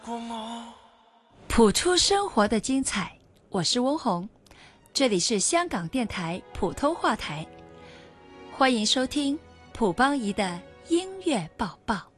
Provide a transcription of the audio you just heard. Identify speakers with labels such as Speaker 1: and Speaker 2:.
Speaker 1: 谱出生活的精彩，我是翁虹，这里是香港电台普通话台，欢迎收听蒲邦仪的音乐报报。